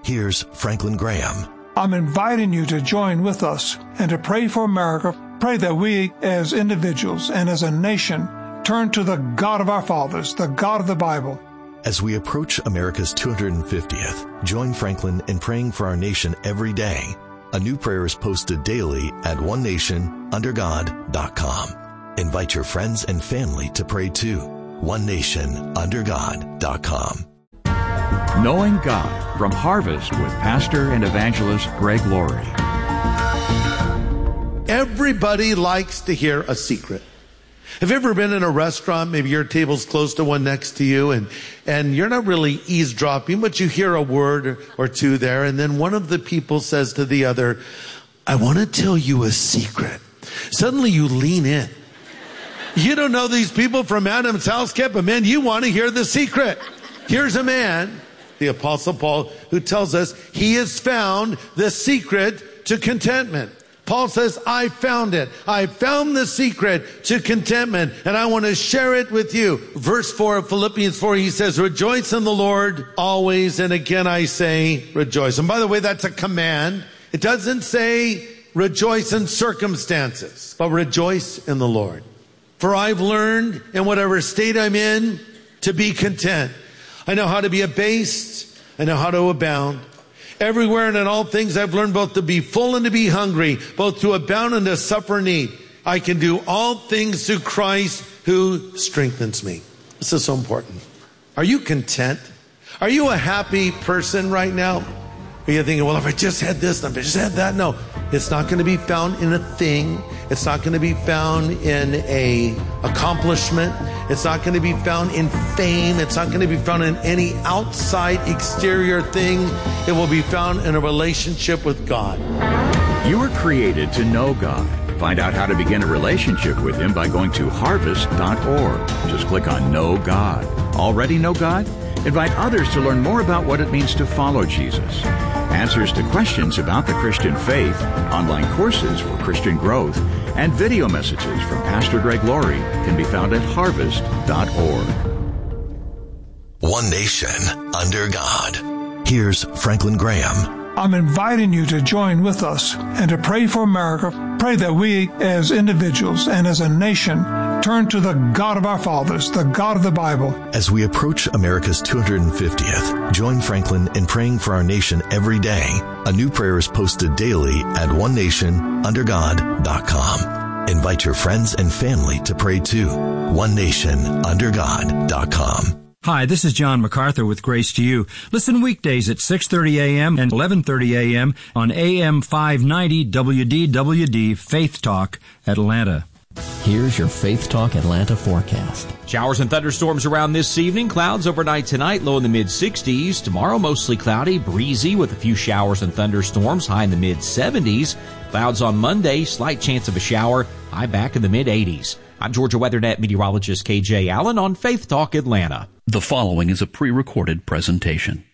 Here's Franklin Graham. I'm inviting you to join with us and to pray for America. Pray that we as individuals and as a nation turn to the God of our fathers, the God of the Bible. As we approach America's 250th, join Franklin in praying for our nation every day. A new prayer is posted daily at onenationundergod.com. Invite your friends and family to pray too. onenationundergod.com. Knowing God from Harvest with Pastor and Evangelist Greg Laurie. Everybody likes to hear a secret. Have you ever been in a restaurant, maybe your table's close to one next to you, and you're not really eavesdropping, but you hear a word or two there, and then one of the people says to the other, I want to tell you a secret. Suddenly you lean in. You don't know these people from Adam's house, but man, you want to hear the secret. Here's a man, the Apostle Paul, who tells us he has found the secret to contentment. Paul says, I found it. I found the secret to contentment, and I want to share it with you. Verse 4 of Philippians 4, he says, rejoice in the Lord always, and again I say rejoice. And by the way, that's a command. It doesn't say rejoice in circumstances, but rejoice in the Lord. For I've learned in whatever state I'm in to be content. I know how to be abased. I know how to abound. Everywhere and in all things I've learned both to be full and to be hungry, both to abound and to suffer need. I can do all things through Christ who strengthens me. This is so important. Are you content? Are you a happy person right now? Are you thinking, well, if I just had this, if I just had that? No, it's not going to be found in a thing. It's not going to be found in a accomplishment. It's not going to be found in fame. It's not going to be found in any outside exterior thing. It will be found in a relationship with God. You were created to know God. Find out how to begin a relationship with Him by going to harvest.org. Just click on Know God. Already know God? Invite others to learn more about what it means to follow Jesus. Answers to questions about the Christian faith, online courses for Christian growth, and video messages from Pastor Greg Laurie can be found at harvest.org. One nation under God. Here's Franklin Graham. I'm inviting you to join with us and to pray for America. Pray that we as individuals and as a nation turn to the God of our fathers, the God of the Bible. As we approach America's 250th, join Franklin in praying for our nation every day. A new prayer is posted daily at onenationundergod.com. Invite your friends and family to pray too. onenationundergod.com. Hi, this is John MacArthur with Grace to You. Listen weekdays at 6:30 a.m. and 11:30 a.m. on AM 590 WDWD Faith Talk Atlanta. Here's your Faith Talk Atlanta forecast. Showers and thunderstorms around this evening. Clouds overnight tonight, low in the mid-60s. Tomorrow, mostly cloudy, breezy with a few showers and thunderstorms, high in the mid-70s. Clouds on Monday, slight chance of a shower, high back in the mid-80s. I'm Georgia WeatherNet meteorologist KJ Allen on Faith Talk Atlanta. The following is a pre-recorded presentation.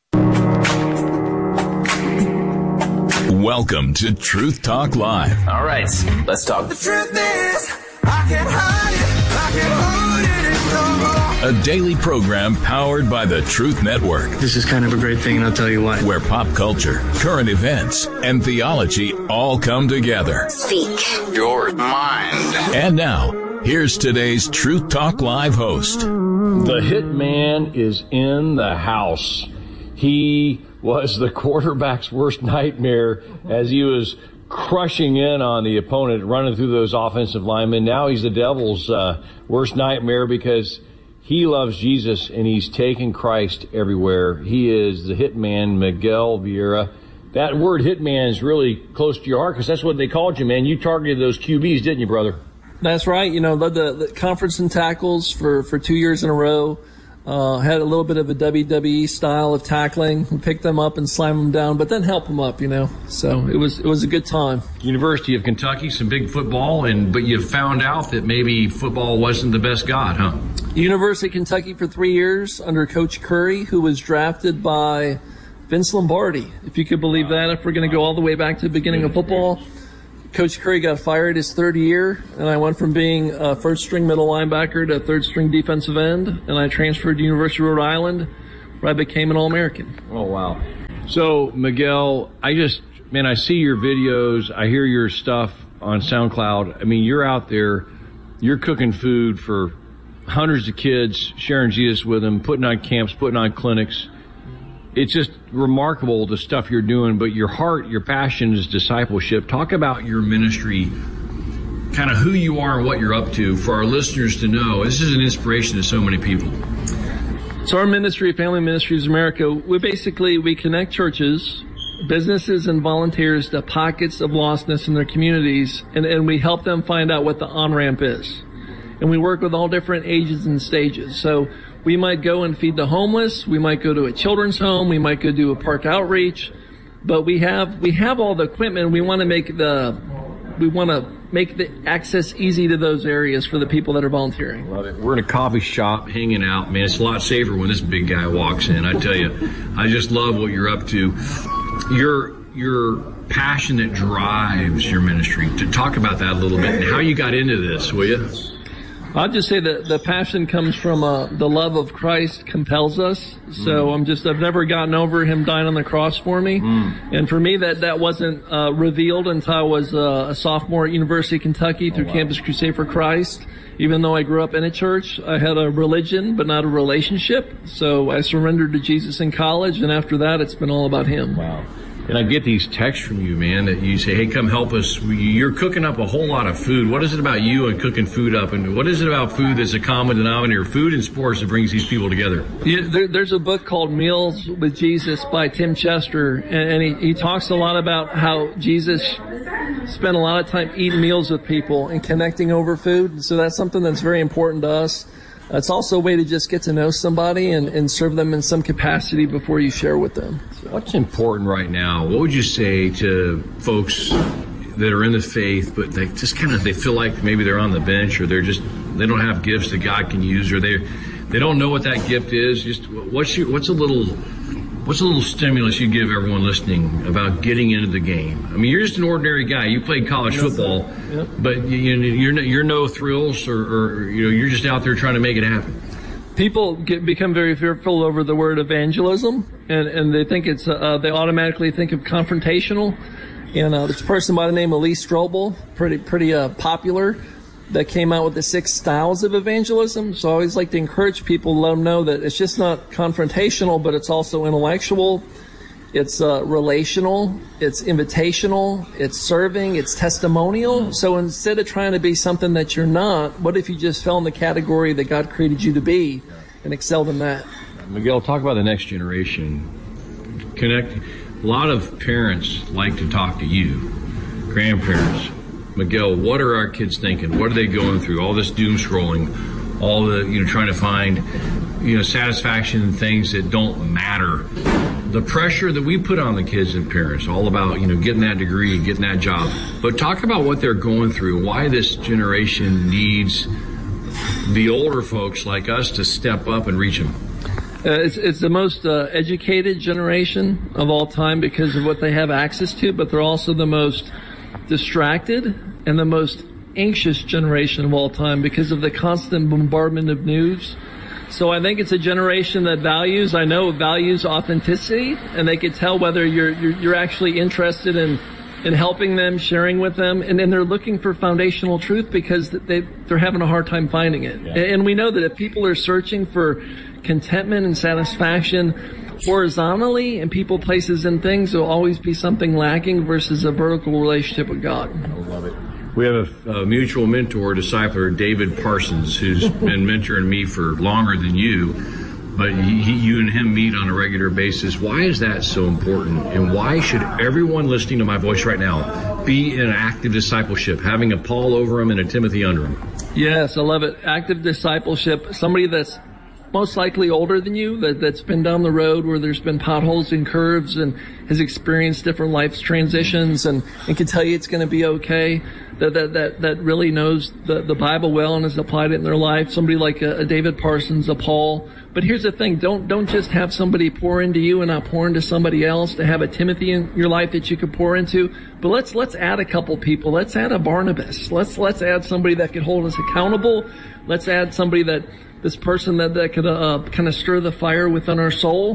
Welcome to Truth Talk Live. All right, let's talk. The truth is, I can't hide it, I can't hold it no more. A daily program powered by the Truth Network. This is kind of a great thing, and I'll tell you why. Where pop culture, current events, and theology all come together. Speak your mind. And now, here's today's Truth Talk Live host. The hitman is in the house. He was the quarterback's worst nightmare as he was crushing in on the opponent, running through those offensive linemen. Now he's the devil's worst nightmare because he loves Jesus and he's taken Christ everywhere. He is the hitman, Miguel Vieira. That word hitman is really close to your heart because that's what they called you, man. You targeted those QBs, didn't you, brother? That's right. You know, led the conference in tackles for 2 years in a row. Had a little bit of a WWE style of tackling. We picked them up and slam them down, but then help them up, you know. So it was a good time. University of Kentucky, some big football, but you found out that maybe football wasn't the best god, huh? University of Kentucky for 3 years under Coach Curry, who was drafted by Vince Lombardi, if you could believe that, if we're going to go all the way back to the beginning of football. Coach Curry got fired his third year, and I went from being a first-string middle linebacker to third-string defensive end, and I transferred to University of Rhode Island, where I became an All-American. Oh, wow. So, Miguel, I see your videos. I hear your stuff on SoundCloud. I mean, you're out there, you're cooking food for hundreds of kids, sharing Jesus with them, putting on camps, putting on clinics. It's just remarkable, the stuff you're doing, but your heart, your passion is discipleship. Talk about your ministry, kind of who you are and what you're up to for our listeners to know. This is an inspiration to so many people. So our ministry, Family Ministries America, we connect churches, businesses, and volunteers to pockets of lostness in their communities, and we help them find out what the on-ramp is. And we work with all different ages and stages. So we might go and feed the homeless, we might go to a children's home, we might go do a park outreach, but we have all the equipment. We want to make the access easy to those areas for the people that are volunteering. Love it. We're in a coffee shop hanging out. Man, it's a lot safer when this big guy walks in. I tell you, I just love what you're up to. Your passion that drives your ministry. To talk about that a little bit and how you got into this, will you? I'll just say that the passion comes from the love of Christ compels us. So I've never gotten over him dying on the cross for me. And for me, that wasn't revealed until I was a sophomore at University of Kentucky through Campus Crusade for Christ. Even though I grew up in a church, I had a religion, but not a relationship. So I surrendered to Jesus in college, and after that, it's been all about him. Wow. And I get these texts from you, man, that you say, hey, come help us. You're cooking up a whole lot of food. What is it about you and cooking food up? And what is it about food that's a common denominator, food and sports, that brings these people together? Yeah, there's a book called Meals with Jesus by Tim Chester, and he talks a lot about how Jesus spent a lot of time eating meals with people and connecting over food. So that's something that's very important to us. It's also a way to just get to know somebody and serve them in some capacity before you share with them. What's important right now? What would you say to folks that are in the faith, but they just they feel like maybe they're on the bench, or they don't have gifts that God can use, or they don't know what that gift is? Just what's a little stimulus you give everyone listening about getting into the game? I mean, you're just an ordinary guy. You played college football, but you're no thrills, or you're just out there trying to make it happen. People become very fearful over the word evangelism, and they think it's they automatically think of confrontational. And there's a person by the name of Lee Strobel, pretty popular, that came out with the 6 styles of evangelism. So I always like to encourage people to let them know that it's just not confrontational, but it's also intellectual, it's relational, it's invitational, it's serving, it's testimonial. So instead of trying to be something that you're not, what if you just fell in the category that God created you to be and excelled in that? Miguel, talk about the next generation. A lot of parents like to talk to you, grandparents. Miguel, what are our kids thinking? What are they going through? All this doom scrolling, all the, trying to find, satisfaction in things that don't matter. The pressure that we put on the kids and parents, all about, getting that degree, getting that job. But talk about what they're going through, why this generation needs the older folks like us to step up and reach them. It's the most educated generation of all time because of what they have access to, but they're also the most distracted and the most anxious generation of all time because of the constant bombardment of news. So I think it's a generation that values authenticity, and they can tell whether you're actually interested in helping them, sharing with them, and then they're looking for foundational truth because they're having a hard time finding it. Yeah. And we know that if people are searching for contentment and satisfaction horizontally in people, places, and things, there'll always be something lacking versus a vertical relationship with God. I love it. We have a mutual mentor, discipler, David Parsons, who's been mentoring me for longer than you, but you and him meet on a regular basis. Why is that so important? And why should everyone listening to my voice right now be in active discipleship, having a Paul over him and a Timothy under him? Yes, I love it. Active discipleship, somebody that's most likely older than you, that's been down the road where there's been potholes and curves and has experienced different life transitions and can tell you it's going to be okay, that really knows the Bible well and has applied it in their life. Somebody like a David Parsons, a Paul. But here's the thing, don't just have somebody pour into you and not pour into somebody else, to have a Timothy in your life that you could pour into. But let's add a couple people. Let's add a Barnabas. Let's add somebody that could hold us accountable. Let's add somebody this person that could kind of stir the fire within our soul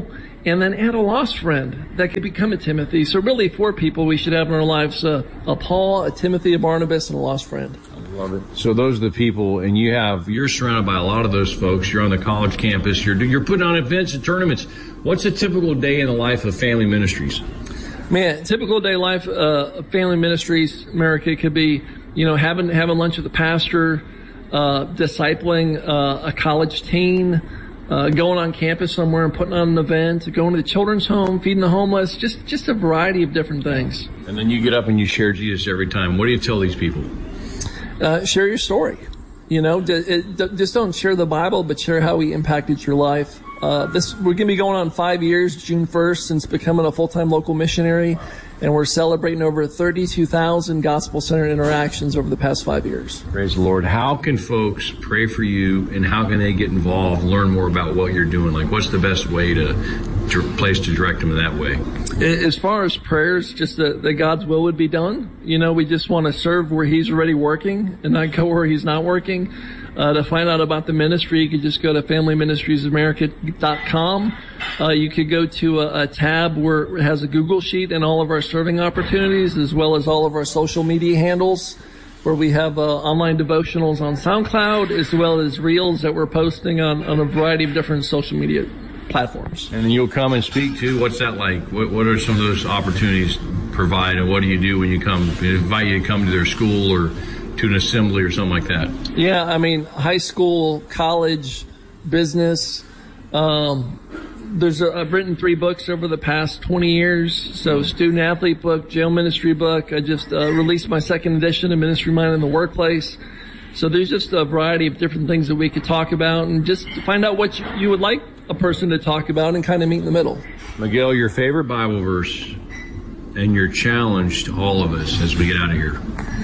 and then add a lost friend that could become a Timothy. So really 4 people we should have in our lives, a Paul, a Timothy, a Barnabas, and a lost friend. I love it. So those are the people, and you're surrounded by a lot of those folks. You're on the college campus. You're putting on events and tournaments. What's a typical day in the life of Family Ministries? Man, typical day life of Family Ministries, America, could be, having lunch with the pastor, discipling a college teen, going on campus somewhere and putting on an event, going to the children's home, feeding the homeless, just a variety of different things. And then you get up and you share Jesus every time. What do you tell these people? Share your story. Just don't share the Bible, but share how he impacted your life. We're going to be going on 5 years, June 1st, since becoming a full-time local missionary, and we're celebrating over 32,000 gospel-centered interactions over the past 5 years. Praise the Lord. How can folks pray for you, and how can they get involved, learn more about what you're doing? Like, what's the best way to direct them in that way? As far as prayers, just that God's will would be done. We just want to serve where he's already working and not go where he's not working. To find out about the ministry, you could just go to FamilyMinistriesAmerica.com. You could go to a tab where it has a Google sheet and all of our serving opportunities, as well as all of our social media handles, where we have online devotionals on SoundCloud, as well as reels that we're posting on a variety of different social media platforms. And then you'll come and speak too. What's that like? What are some of those opportunities provide, and what do you do when you come? They invite you to come to their school or to an assembly or something like that? Yeah, high school, college, business. I've written 3 books over the past 20 years. So student athlete book, jail ministry book. I just released my 2nd edition of Ministry Mind in the Workplace. So there's just a variety of different things that we could talk about, and just find out what you would like a person to talk about and kind of meet in the middle. Miguel, your favorite Bible verse and your challenge to all of us as we get out of here.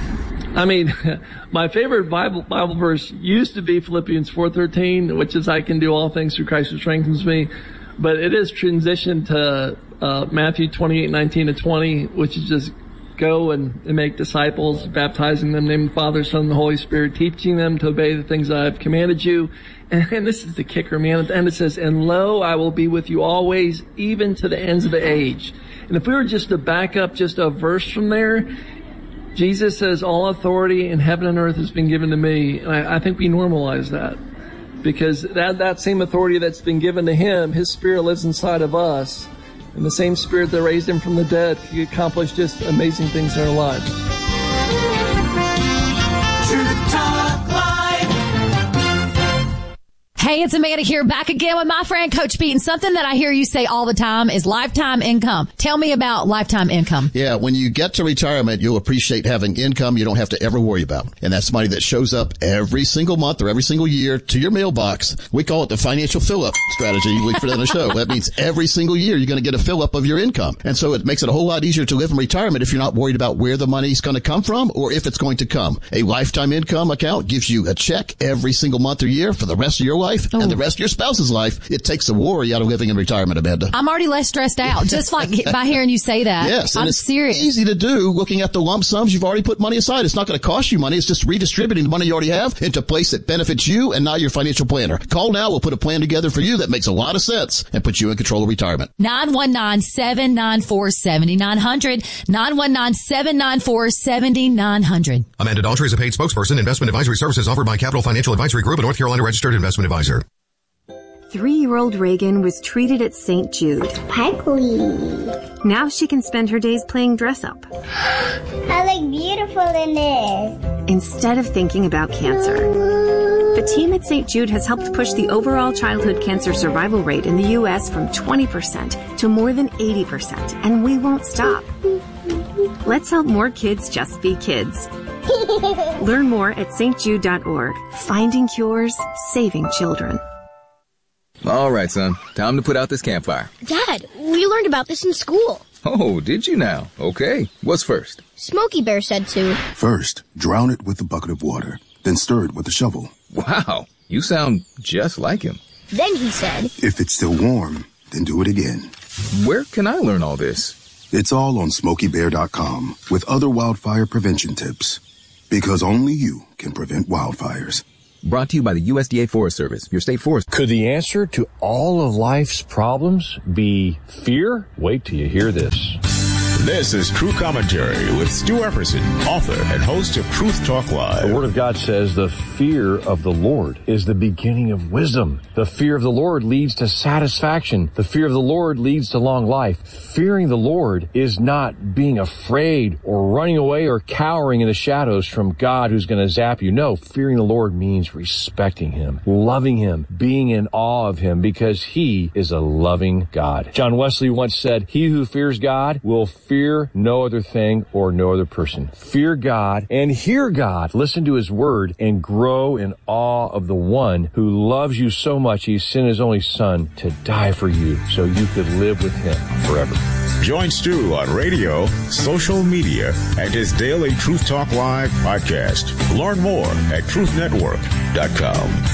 My favorite Bible verse used to be Philippians 4:13, which is I can do all things through Christ who strengthens me. But it is transitioned to Matthew 28:19-20, which is just go and make disciples, baptizing them in the name of the Father, Son, and the Holy Spirit, teaching them to obey the things I have commanded you. And this is the kicker, man. At the end it says, and lo, I will be with you always, even to the ends of the age. And if we were just to back up just a verse from there, Jesus says, all authority in heaven and earth has been given to me. And I think we normalize that, because that same authority that's been given to him, his Spirit lives inside of us. And the same Spirit that raised him from the dead can accomplish just amazing things in our lives. Hey, it's Amanda here, back again with my friend Coach Pete. And something that I hear you say all the time is lifetime income. Tell me about lifetime income. Yeah, when you get to retirement, you'll appreciate having income you don't have to ever worry about. And that's money that shows up every single month or every single year to your mailbox. We call it the financial fill-up strategy. We put it on the show. That means every single year you're going to get a fill-up of your income. And so it makes it a whole lot easier to live in retirement if you're not worried about where the money's going to come from or if it's going to come. A lifetime income account gives you a check every single month or year for the rest of your life. And the rest of your spouse's life. It takes the worry out of living in retirement, Amanda. I'm already less stressed out just like by hearing you say that. Yes, I'm serious. It's easy to do looking at the lump sums you've already put money aside. It's not going to cost you money. It's just redistributing the money you already have into a place that benefits you and not your financial planner. Call now. We'll put a plan together for you that makes a lot of sense and puts you in control of retirement. 919-794-7900. 919-794-7900. Amanda Daltrey is a paid spokesperson. Investment advisory services offered by Capital Financial Advisory Group, a North Carolina registered investment advisor. 3-year-old Reagan was treated at St. Jude. Hi, Queen. Now she can spend her days playing dress-up. I look beautiful in this. Instead of thinking about cancer. The team at St. Jude has helped push the overall childhood cancer survival rate in the U.S. from 20% to more than 80%, and we won't stop. Let's help more kids just be kids. Learn more at stjude.org. Finding cures, saving children. All right, son. Time to put out this campfire. Dad, we learned about this in school. Oh, did you now? Okay. What's first? Smokey Bear said to. First, drown it with a bucket of water, then stir it with a shovel. Wow, you sound just like him. Then he said. If it's still warm, then do it again. Where can I learn all this? It's all on SmokeyBear.com with other wildfire prevention tips. Because only you can prevent wildfires. Brought to you by the USDA Forest Service, your state forest. Could the answer to all of life's problems be fear? Wait till you hear this. This is True Commentary with Stu Epperson, author and host of Truth Talk Live. The Word of God says the fear of the Lord is the beginning of wisdom. The fear of the Lord leads to satisfaction. The fear of the Lord leads to long life. Fearing the Lord is not being afraid or running away or cowering in the shadows from God who's going to zap you. No, fearing the Lord means respecting Him, loving Him, being in awe of Him because He is a loving God. John Wesley once said, "He who fears God will fear no other thing or no other person." Fear God and hear God. Listen to His word and grow in awe of the one who loves you so much He sent His only Son to die for you so you could live with Him forever. Join Stu on radio, social media, and his daily Truth Talk Live podcast. Learn more at truthnetwork.com.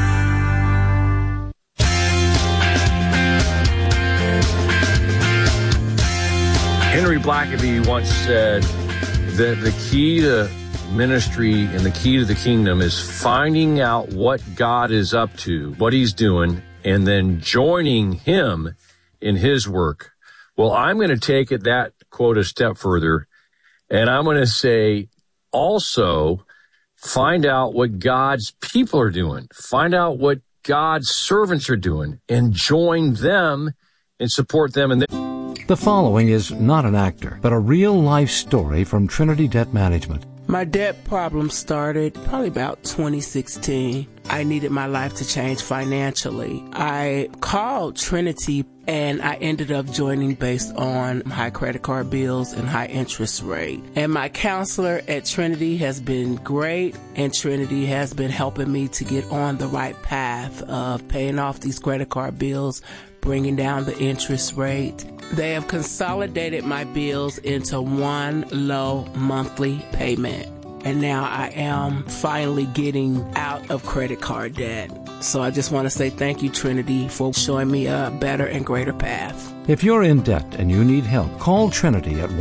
Henry Blackaby once said that the key to ministry and the key to the kingdom is finding out what God is up to, what He's doing, and then joining Him in His work. Well, I'm going to take that quote a step further, and I'm going to say also find out what God's people are doing. Find out what God's servants are doing and join them and support them in The following is not an actor, but a real-life story from Trinity Debt Management. My debt problem started probably about 2016. I needed my life to change financially. I called Trinity and I ended up joining based on high credit card bills and high interest rate. And my counselor at Trinity has been great, and Trinity has been helping me to get on the right path of paying off these credit card bills, bringing down the interest rate. They have consolidated my bills into one low monthly payment. And now I am finally getting out of credit card debt. So I just want to say thank you, Trinity, for showing me a better and greater path. If you're in debt and you need help, call Trinity at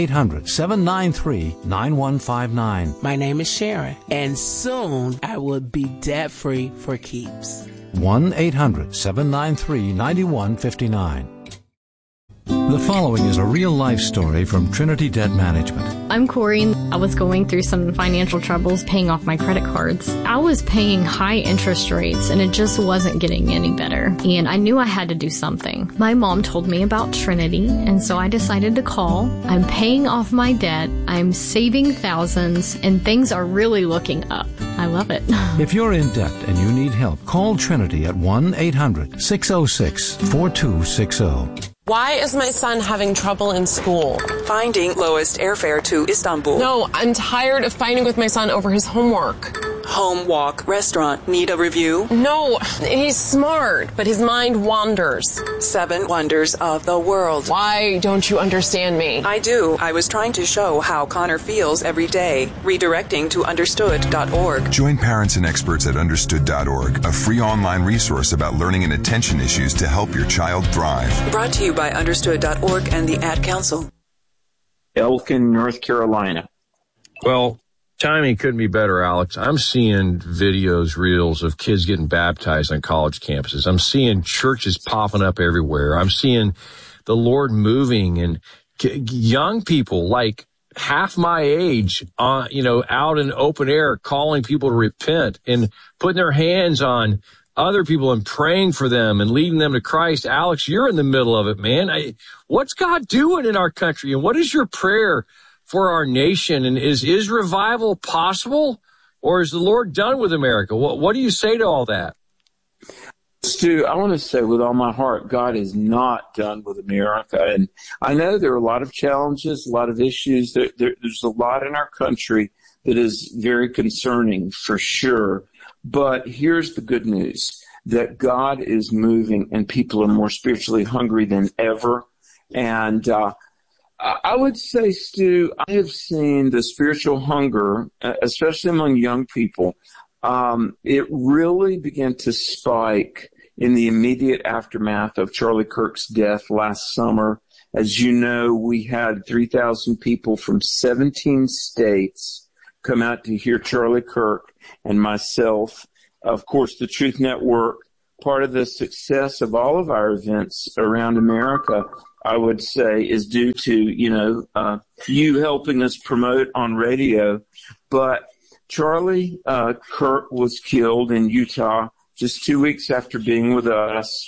1-800-793-9159. My name is Sharon, and soon I will be debt-free for keeps. 1-800-793-9159. The following is a real-life story from Trinity Debt Management. I'm Corey. I was going through some financial troubles paying off my credit cards. I was paying high interest rates and it just wasn't getting any better. And I knew I had to do something. My mom told me about Trinity, and so I decided to call. I'm paying off my debt. I'm saving thousands, and things are really looking up. I love it. If you're in debt and you need help, call Trinity at 1-800-606-4260. Why is my son having trouble in school? Finding lowest airfare to Istanbul. No, I'm tired of fighting with my son over his homework. Home, walk, restaurant. Need a review? No, he's smart, but his mind wanders. 7 wonders of the world. Why don't you understand me? I do. I was trying to show how Connor feels every day. Redirecting to understood.org. Join parents and experts at understood.org, a free online resource about learning and attention issues to help your child thrive. Brought to you by understood.org and the Ad Council. Elkin, North Carolina. Well, timing couldn't be better, Alex. I'm seeing videos, reels of kids getting baptized on college campuses. I'm seeing churches popping up everywhere. I'm seeing the Lord moving, and young people like half my age, out in open air, calling people to repent and putting their hands on other people and praying for them and leading them to Christ. Alex, you're in the middle of it, man. What's God doing in our country, and what is your prayer for our nation? And is revival possible, or is the Lord done with America? What do you say to all that? Stu, I want to say with all my heart, God is not done with America. And I know there are a lot of challenges, a lot of issues. There's a lot in our country that is very concerning, for sure. But here's the good news, that God is moving and people are more spiritually hungry than ever. And I would say, Stu, I have seen the spiritual hunger, especially among young people. It really began to spike in the immediate aftermath of Charlie Kirk's death last summer. As you know, we had 3,000 people from 17 states come out to hear Charlie Kirk and myself of course, the Truth Network, part of the success of all of our events around America, I would say, is due to, you helping us promote on radio. But Charlie Kirk was killed in Utah just 2 weeks after being with us.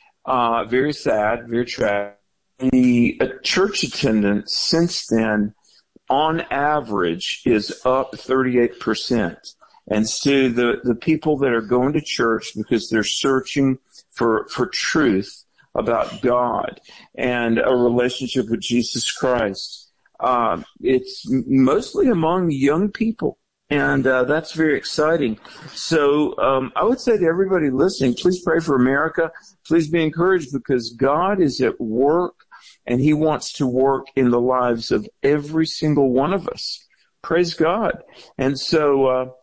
Very sad, very tragic. The church attendance since then, on average, is up 38%. And so the people that are going to church because they're searching for truth about God and a relationship with Jesus Christ, it's mostly among young people. And that's very exciting. So I would say to everybody listening, please pray for America. Please be encouraged because God is at work, and he wants to work in the lives of every single one of us. Praise God. And so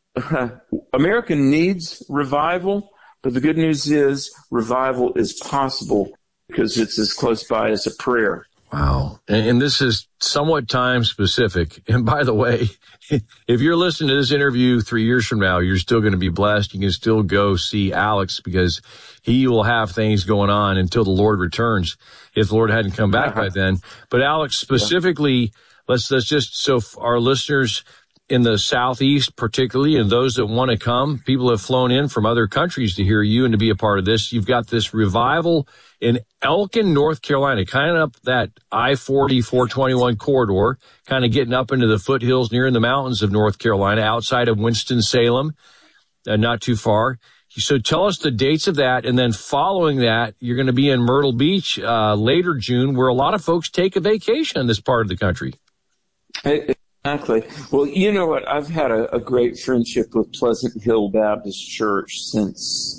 America needs revival, but the good news is revival is possible because it's as close by as a prayer. Wow. And this is somewhat time specific. And by the way, if you're listening to this interview 3 years from now, you're still going to be blessed. You can still go see Alex because he will have things going on until the Lord returns, if the Lord hadn't come back by then. But Alex, specifically, let's just, so our listeners in the Southeast particularly, and those that want to come, people have flown in from other countries to hear you and to be a part of this. You've got this revival in Elkin, North Carolina, kind of up that I-40, 421 corridor, kind of getting up into the foothills near the mountains of North Carolina, outside of Winston-Salem, not too far. So tell us the dates of that, and then following that, you're going to be in Myrtle Beach later June, where a lot of folks take a vacation in this part of the country. Exactly. Well, you know what? I've had a great friendship with Pleasant Hill Baptist Church since,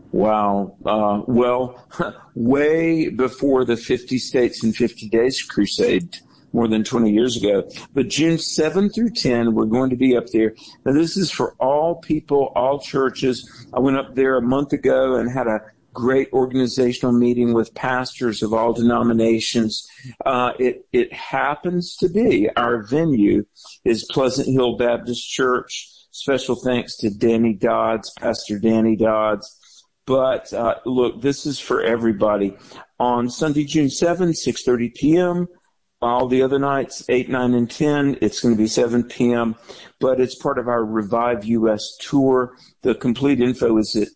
way before the 50 States in 50 Days crusade, more than 20 years ago. But June 7 through 10, we're going to be up there. Now, this is for all people, all churches. I went up there a month ago and had a great organizational meeting with pastors of all denominations. It happens to be our venue is Pleasant Hill Baptist Church. Special thanks to Danny Dodds, Pastor Danny Dodds. But look, this is for everybody. On Sunday, June 7, 6:30 p.m., all the other nights, 8, 9, and 10, it's going to be 7 p.m., but it's part of our Revive U.S. tour. The complete info is at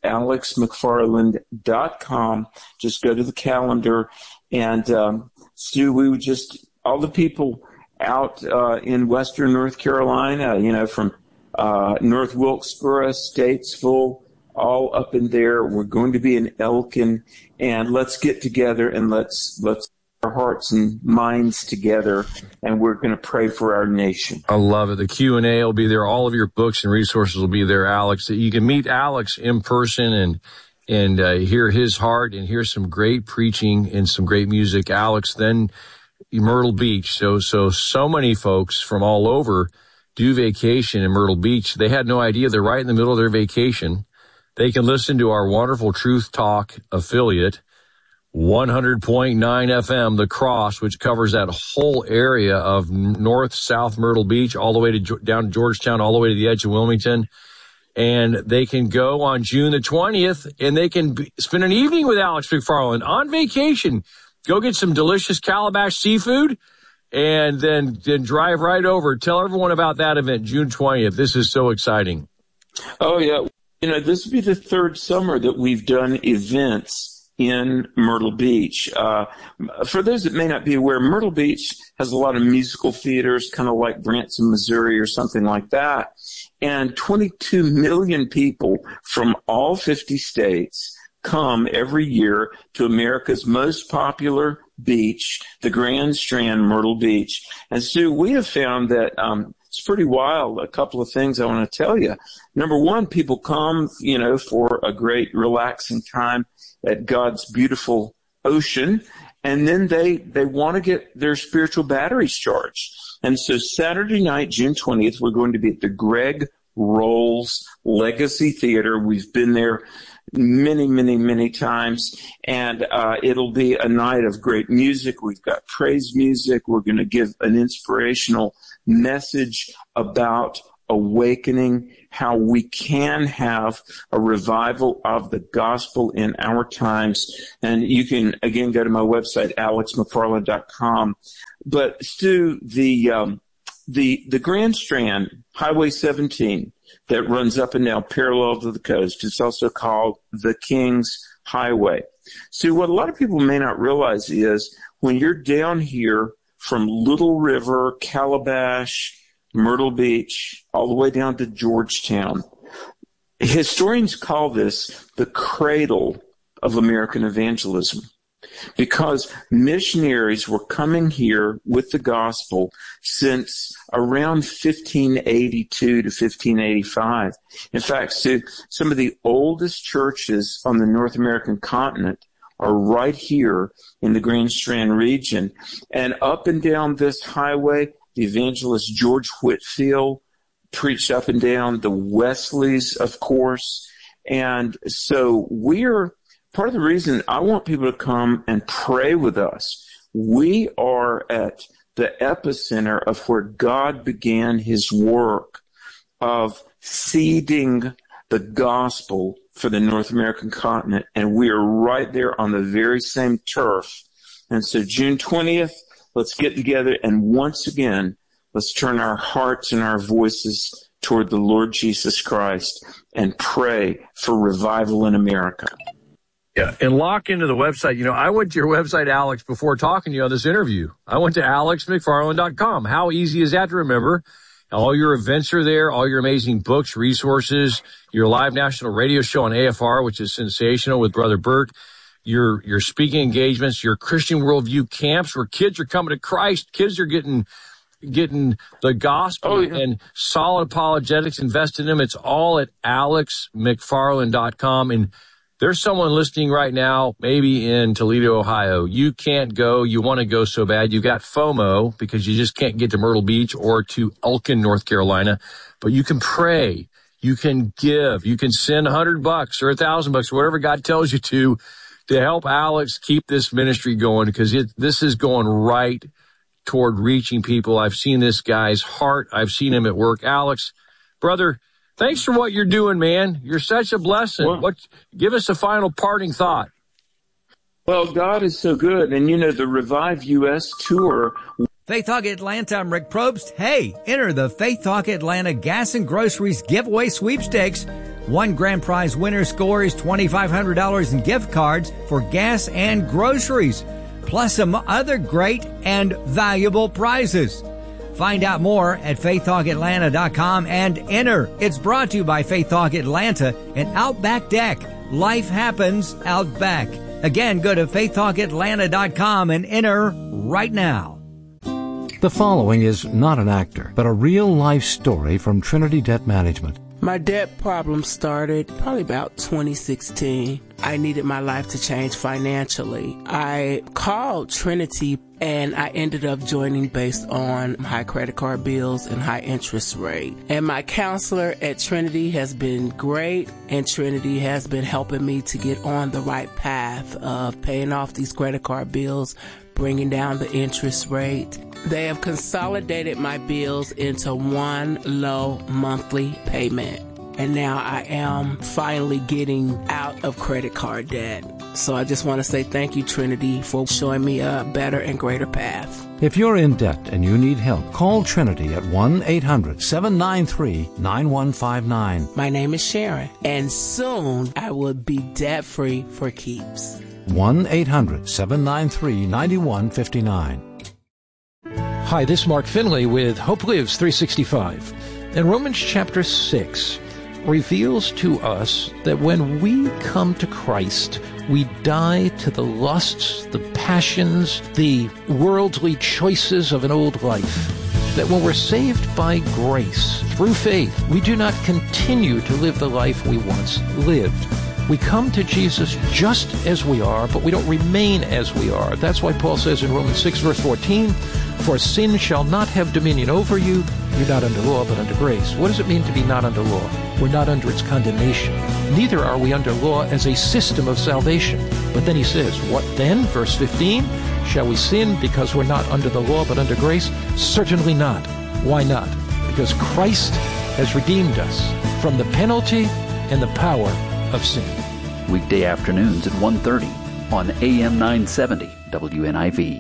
alexmcfarland.com. Just go to the calendar. And, Stu, we would just, all the people out in western North Carolina, from North Wilkesboro, Statesville, all up in there. We're going to be in Elkin, and let's get together and let's our hearts and minds together, and we're going to pray for our nation. I love it. The Q&A will be there. All of your books and resources will be there, Alex. You can meet Alex in person and hear his heart and hear some great preaching and some great music. Alex, then Myrtle Beach. So many folks from all over do vacation in Myrtle Beach. They had no idea they're right in the middle of their vacation. They can listen to our wonderful Truth Talk affiliate, 100.9 FM, The Cross, which covers that whole area of north, south Myrtle Beach, all the way down to Georgetown, all the way to the edge of Wilmington. And they can go on June the 20th, and they can spend an evening with Alex McFarland on vacation. Go get some delicious Calabash seafood, and then drive right over. Tell everyone about that event, June 20th. This is so exciting. Oh, yeah. This will be the third summer that we've done events in Myrtle Beach. For those that may not be aware, Myrtle Beach has a lot of musical theaters, kind of like Branson, Missouri or something like that. And 22 million people from all 50 states come every year to America's most popular beach, the Grand Strand, Myrtle Beach. And Sue, we have found that it's pretty wild. A couple of things I want to tell you. Number one, people come, for a great relaxing time at God's beautiful ocean, and then they want to get their spiritual batteries charged. And so Saturday night, June 20th, we're going to be at the Greg Rolls Legacy Theater. We've been there many, many, many times, and it'll be a night of great music. We've got praise music. We're going to give an inspirational message about awakening, how we can have a revival of the gospel in our times. And you can, again, go to my website, alexmcfarland.com. But Stu, the Grand Strand, Highway 17, that runs up and down parallel to the coast, it's also called the King's Highway. See, what a lot of people may not realize is when you're down here from Little River, Calabash, Myrtle Beach, all the way down to Georgetown, historians call this the cradle of American evangelism, because missionaries were coming here with the gospel since around 1582 to 1585. In fact, some of the oldest churches on the North American continent are right here in the Grand Strand region. And up and down this highway, the evangelist George Whitefield preached up and down, the Wesleys, of course. And so part of the reason I want people to come and pray with us, we are at the epicenter of where God began his work of seeding the gospel for the North American continent, and we are right there on the very same turf. And so June 20th, let's get together, and once again, let's turn our hearts and our voices toward the Lord Jesus Christ and pray for revival in America. Yeah, and lock into the website. You know, I went to your website, Alex, before talking to you on this interview. I went to alexmcfarland.com. How easy is that to remember? All your events are there, all your amazing books, resources, your live national radio show on AFR, which is sensational with Brother Bert, your speaking engagements, your Christian worldview camps where kids are coming to Christ, kids are getting the gospel and solid apologetics invested in them. It's all at alexmcfarland.com. And there's someone listening right now, maybe in Toledo, Ohio. You can't go. You want to go so bad. You got FOMO because you just can't get to Myrtle Beach or to Elkin, North Carolina. But you can pray. You can give. You can send $100 or $1,000 or whatever God tells you to help Alex keep this ministry going, because this is going right toward reaching people. I've seen this guy's heart. I've seen him at work. Alex, brother, thanks for what you're doing, man. You're such a blessing. Well, give us a final parting thought. Well, God is so good. And, you know, the Revive U.S. tour. Faith Talk Atlanta, I'm Rick Probst. Hey, enter the Faith Talk Atlanta Gas and Groceries Giveaway Sweepstakes. One grand prize winner scores $2,500 in gift cards for gas and groceries, plus some other great and valuable prizes. Find out more at faithtalkatlanta.com and enter. It's brought to you by Faith Talk Atlanta and Outback Deck. Life happens out back. Again, go to faithtalkatlanta.com and enter right now. The following is not an actor, but a real-life story from Trinity Debt Management. My debt problem started probably about 2016. I needed my life to change financially. I called Trinity and I ended up joining based on high credit card bills and high interest rate. And my counselor at Trinity has been great, and Trinity has been helping me to get on the right path of paying off these credit card bills, bringing down the interest rate. They have consolidated my bills into one low monthly payment. And now I am finally getting out of credit card debt. So I just want to say thank you, Trinity, for showing me a better and greater path. If you're in debt and you need help, call Trinity at 1-800-793-9159. My name is Sharon, and soon I will be debt-free for keeps. 1-800-793-9159. Hi, this is Mark Finley with Hope Lives 365. And Romans chapter 6 reveals to us that when we come to Christ, we die to the lusts, the passions, the worldly choices of an old life. That when we're saved by grace, through faith, we do not continue to live the life we once lived. We come to Jesus just as we are, but we don't remain as we are. That's why Paul says in Romans 6, verse 14, "For sin shall not have dominion over you." You're not under law, but under grace. What does it mean to be not under law? We're not under its condemnation. Neither are we under law as a system of salvation. But then he says, what then? Verse 15, "Shall we sin because we're not under the law, but under grace?" Certainly not. Why not? Because Christ has redeemed us from the penalty and the power of sin. Weekday afternoons at 1:30 on AM 970 WNIV.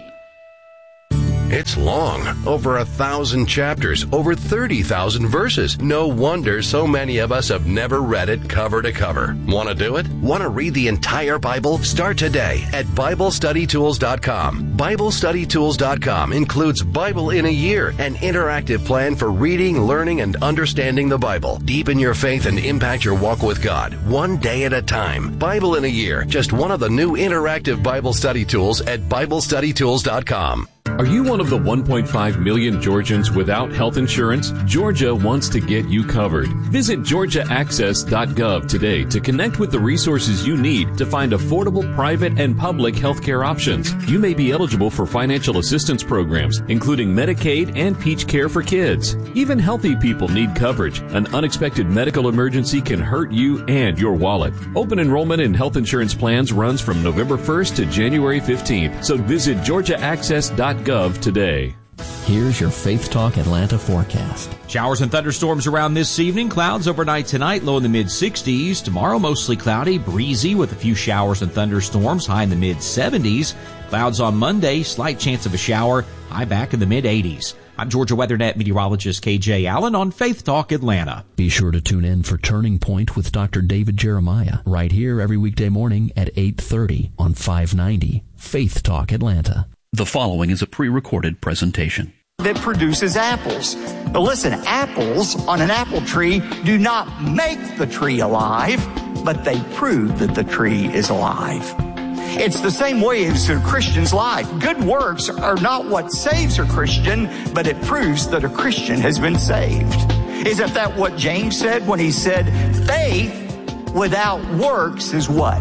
It's long, over 1,000 chapters, over 30,000 verses. No wonder so many of us have never read it cover to cover. Want to do it? Want to read the entire Bible? Start today at BibleStudyTools.com. BibleStudyTools.com includes Bible in a Year, an interactive plan for reading, learning, and understanding the Bible. Deepen your faith and impact your walk with God, one day at a time. Bible in a Year, just one of the new interactive Bible study tools at BibleStudyTools.com. Are you one of the 1.5 million Georgians without health insurance? Georgia wants to get you covered. Visit georgiaaccess.gov today to connect with the resources you need to find affordable private and public health care options. You may be eligible for financial assistance programs, including Medicaid and Peach Care for kids. Even healthy people need coverage. An unexpected medical emergency can hurt you and your wallet. Open enrollment in health insurance plans runs from November 1st to January 15th, so visit georgiaaccess.gov today. Here's your Faith Talk Atlanta forecast. Showers and thunderstorms around this evening. Clouds overnight tonight, low in the mid-60s. Tomorrow, mostly cloudy, breezy with a few showers and thunderstorms, high in the mid-70s. Clouds on Monday, slight chance of a shower, high back in the mid-80s. I'm Georgia WeatherNet meteorologist KJ Allen on Faith Talk Atlanta. Be sure to tune in for Turning Point with Dr. David Jeremiah right here every weekday morning at 8:30 on 590 Faith Talk Atlanta. The following is a pre-recorded presentation. That produces apples. But listen, apples on an apple tree do not make the tree alive, but they prove that the tree is alive. It's the same way as a Christian's life. Good works are not what saves a Christian, but it proves that a Christian has been saved. Isn't that what James said when he said, faith without works is what?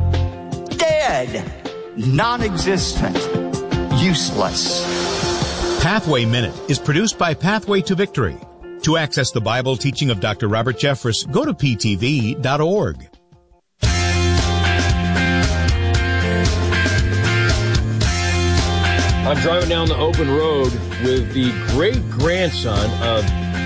Dead, non-existent, useless. Pathway Minute is produced by Pathway to Victory. To access the Bible teaching of Dr. Robert Jeffress, go to ptv.org. I'm driving down the open road with the great-grandson of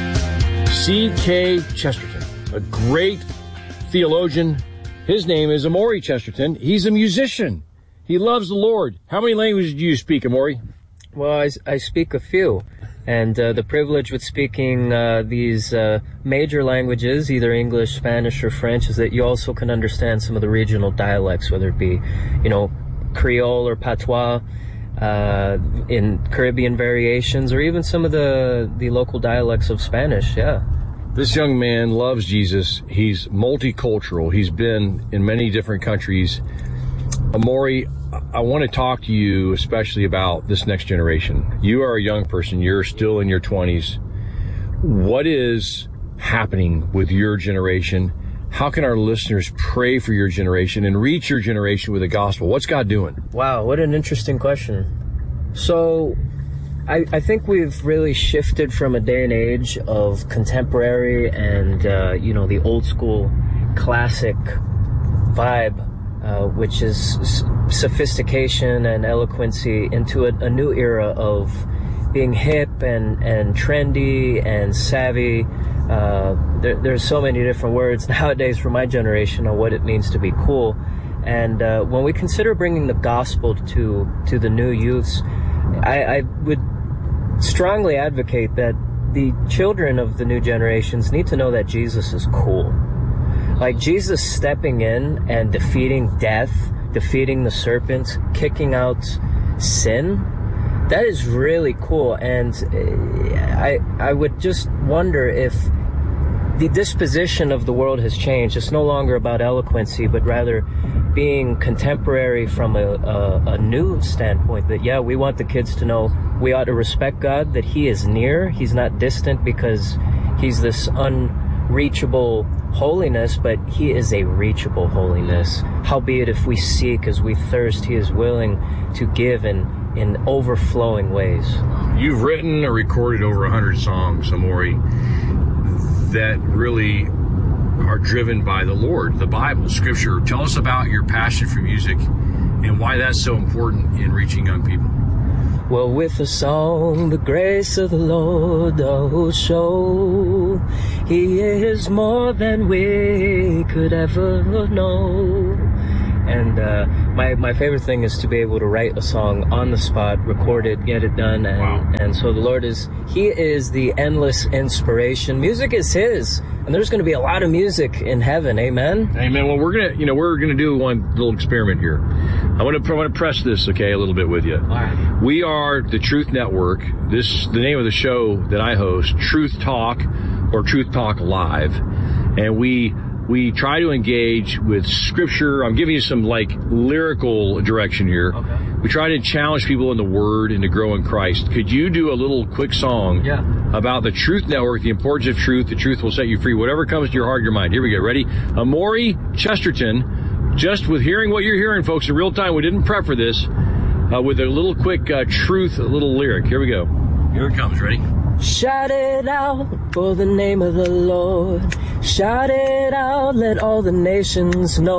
C.K. Chesterton, a great theologian. His name is Amori Chesterton. He's a musician. He loves the Lord. How many languages do you speak, Amori? Well, I speak a few. And the privilege with speaking these major languages, either English, Spanish, or French, is that you also can understand some of the regional dialects, whether it be, Creole or Patois, in Caribbean variations, or even some of the local dialects of Spanish, yeah. This young man loves Jesus. He's multicultural. He's been in many different countries. Amori, I want to talk to you especially about this next generation. You are a young person. You're still in your 20s. What is happening with your generation? How can our listeners pray for your generation and reach your generation with the gospel? What's God doing? Wow, what an interesting question. So, I think we've really shifted from a day and age of contemporary and, the old school classic vibe, which is sophistication and eloquency, into a new era of being hip and trendy and savvy. There's so many different words nowadays for my generation on what it means to be cool. And when we consider bringing the gospel to the new youths, I would strongly advocate that the children of the new generations need to know that Jesus is cool. Like Jesus stepping in and defeating death, defeating the serpent, kicking out sin, that is really cool. And I would just wonder if the disposition of the world has changed. It's no longer about eloquency, but rather being contemporary from a new standpoint. That, yeah, we want the kids to know we ought to respect God, that He is near. He's not distant because He's this unreachable holiness, but He is a reachable holiness. Howbeit, if we seek as we thirst, He is willing to give in overflowing ways. You've written or recorded over 100 songs, Amori, that really are driven by the Lord, the Bible, Scripture. Tell us about your passion for music and why that's so important in reaching young people. Well, with a song, the grace of the Lord does show. He is more than we could ever know. And my favorite thing is to be able to write a song on the spot, record it, get it done. And so the Lord He is the endless inspiration. Music is His. And there's going to be a lot of music in heaven. Amen. Amen. Well, we're gonna do one little experiment here. I want to press this, okay, a little bit with you. All right. We are the Truth Network. The name of the show that I host, Truth Talk or Truth Talk Live, and we try to engage with Scripture. I'm giving you some lyrical direction here. Okay. We try to challenge people in the Word and to grow in Christ. Could you do a little quick song about the Truth Network, the importance of truth? The truth will set you free. Whatever comes to your heart and your mind. Here we go. Ready? Amori Chesterton, just with hearing what you're hearing, folks, in real time, we didn't prep for this, with a little quick truth, a little lyric. Here we go. Here it comes. Ready? Shout it out for the name of the Lord. Shout it out, let all the nations know.